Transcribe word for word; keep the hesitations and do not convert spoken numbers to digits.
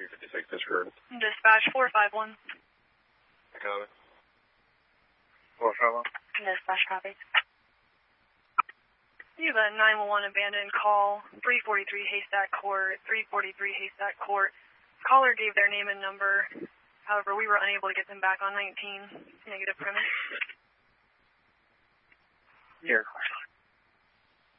three fifty-six disregard. Dispatch four five one. Copy. four five one. Dispatch copy. You have a nine one one abandoned call, three forty-three Haystack Court, three forty-three Haystack Court. Caller gave their name and number. However, we were unable to get them back on nineteen. Negative premise. Your question.